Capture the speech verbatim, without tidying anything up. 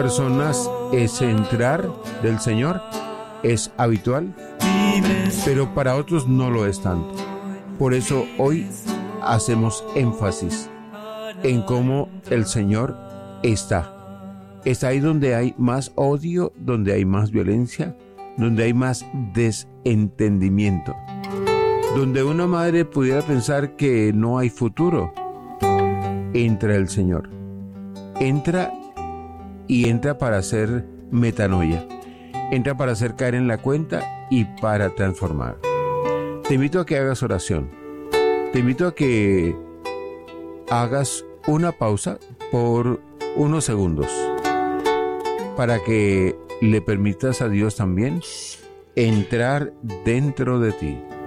personas ese entrar del Señor es habitual, pero para otros no lo es tanto. Por eso hoy hacemos énfasis en cómo el Señor está. Está ahí donde hay más odio, donde hay más violencia, donde hay más desentendimiento. Donde una madre pudiera pensar que no hay futuro, entra el Señor. Entra y entra para hacer metanoia. Entra para hacer caer en la cuenta y para transformar. Te invito a que hagas oración. Te invito a que hagas una pausa por unos segundos para que le permitas a Dios también entrar dentro de ti.